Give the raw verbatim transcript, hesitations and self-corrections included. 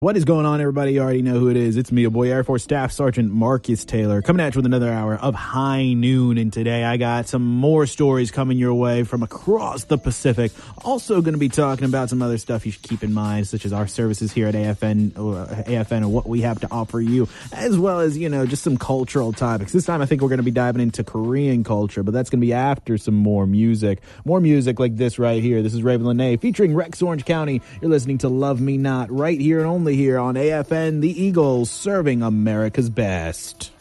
What is going on, everybody? You already know who it is. It's me, your boy, Air Force Staff Sergeant Marcus Taylor, coming at you with another hour of High Noon. And today I got some more stories coming your way from across the Pacific. Also going to be talking about some other stuff you should keep in mind, such as our services here at A F N, uh, A F N and what we have to offer you, as well as, you know, just some cultural topics. This time I think we're going to be diving into Korean culture, but that's going to be after some more music. More music like this right here. This is Raven Lene featuring Rex Orange County. You're listening to Love Me Not right here and only here on A F N, the Eagles, serving America's best.